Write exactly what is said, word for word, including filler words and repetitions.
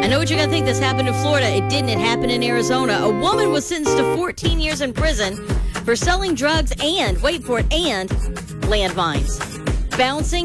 I know what you're going to think. This happened in Florida. It didn't. It happened in Arizona. A woman was sentenced to fourteen years in prison for selling drugs and, wait for it, and landmines. Bouncing